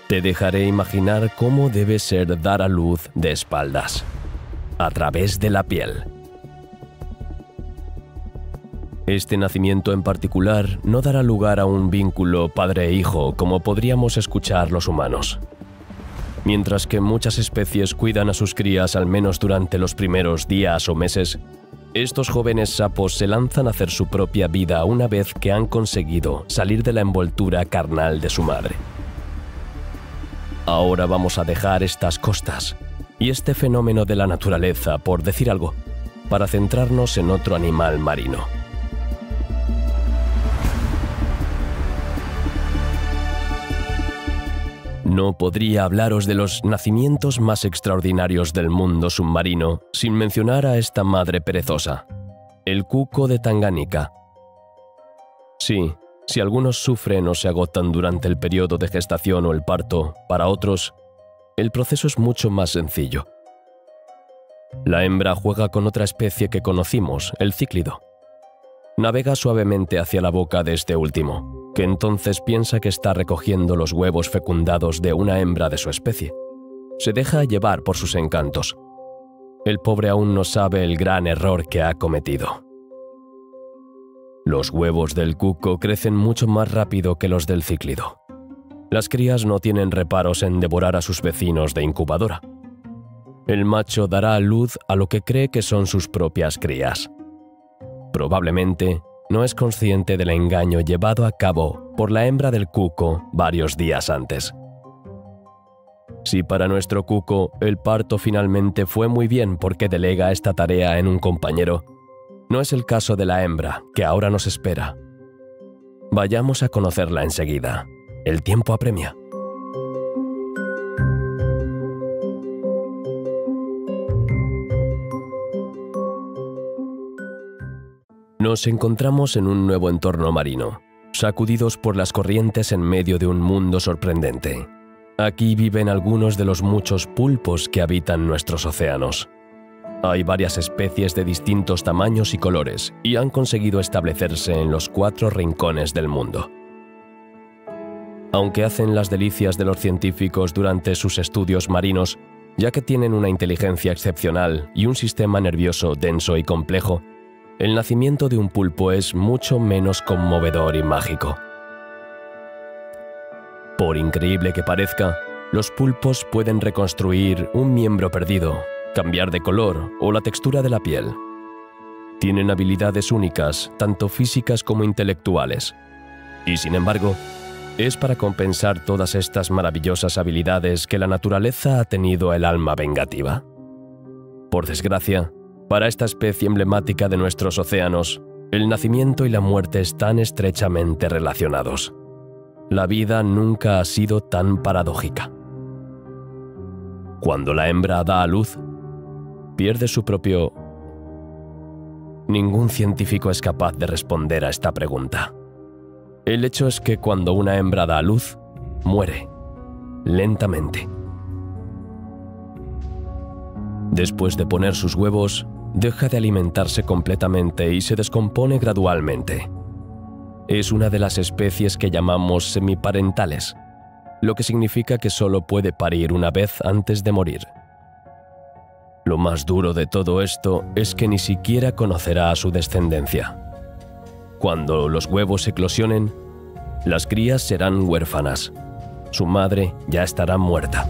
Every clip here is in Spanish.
Te dejaré imaginar cómo debe ser dar a luz de espaldas, a través de la piel. Este nacimiento en particular no dará lugar a un vínculo padre-hijo como podríamos escuchar los humanos. Mientras que muchas especies cuidan a sus crías al menos durante los primeros días o meses, estos jóvenes sapos se lanzan a hacer su propia vida una vez que han conseguido salir de la envoltura carnal de su madre. Ahora vamos a dejar estas costas y este fenómeno de la naturaleza, por decir algo, para centrarnos en otro animal marino. No podría hablaros de los nacimientos más extraordinarios del mundo submarino sin mencionar a esta madre perezosa, el cuco de Tanganica. Sí, si algunos sufren o se agotan durante el periodo de gestación o el parto, para otros, el proceso es mucho más sencillo. La hembra juega con otra especie que conocimos, el cíclido. Navega suavemente hacia la boca de este último, que entonces piensa que está recogiendo los huevos fecundados de una hembra de su especie. Se deja llevar por sus encantos. El pobre aún no sabe el gran error que ha cometido. Los huevos del cuco crecen mucho más rápido que los del cíclido. Las crías no tienen reparos en devorar a sus vecinos de incubadora. El macho dará a luz a lo que cree que son sus propias crías. Probablemente no es consciente del engaño llevado a cabo por la hembra del cuco varios días antes. Si para nuestro cuco el parto finalmente fue muy bien porque delega esta tarea en un compañero, no es el caso de la hembra que ahora nos espera. Vayamos a conocerla enseguida. El tiempo apremia. Nos encontramos en un nuevo entorno marino, sacudidos por las corrientes en medio de un mundo sorprendente. Aquí viven algunos de los muchos pulpos que habitan nuestros océanos. Hay varias especies de distintos tamaños y colores y han conseguido establecerse en los 4 rincones del mundo. Aunque hacen las delicias de los científicos durante sus estudios marinos, ya que tienen una inteligencia excepcional y un sistema nervioso denso y complejo, el nacimiento de un pulpo es mucho menos conmovedor y mágico. Por increíble que parezca, los pulpos pueden reconstruir un miembro perdido, cambiar de color o la textura de la piel. Tienen habilidades únicas, tanto físicas como intelectuales. Y sin embargo, es para compensar todas estas maravillosas habilidades que la naturaleza ha tenido el alma vengativa. Por desgracia, para esta especie emblemática de nuestros océanos, el nacimiento y la muerte están estrechamente relacionados. La vida nunca ha sido tan paradójica. Cuando la hembra da a luz, pierde su propio... Ningún científico es capaz de responder a esta pregunta. El hecho es que cuando una hembra da a luz, muere, lentamente. Después de poner sus huevos, deja de alimentarse completamente y se descompone gradualmente. Es una de las especies que llamamos semiparentales, lo que significa que solo puede parir una vez antes de morir. Lo más duro de todo esto es que ni siquiera conocerá a su descendencia. Cuando los huevos eclosionen, las crías serán huérfanas. Su madre ya estará muerta.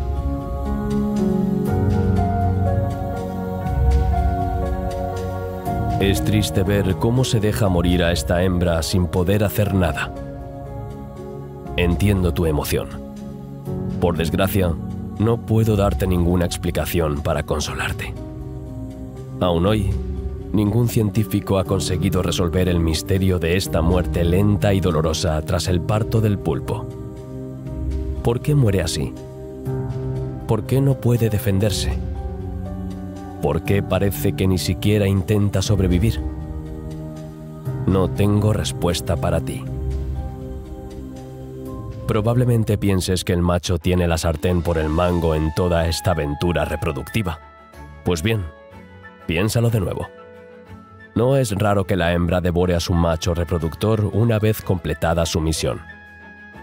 Es triste ver cómo se deja morir a esta hembra sin poder hacer nada. Entiendo tu emoción. Por desgracia, no puedo darte ninguna explicación para consolarte. Aún hoy, ningún científico ha conseguido resolver el misterio de esta muerte lenta y dolorosa tras el parto del pulpo. ¿Por qué muere así? ¿Por qué no puede defenderse? ¿Por qué parece que ni siquiera intenta sobrevivir? No tengo respuesta para ti. Probablemente pienses que el macho tiene la sartén por el mango en toda esta aventura reproductiva. Pues bien, piénsalo de nuevo. No es raro que la hembra devore a su macho reproductor una vez completada su misión.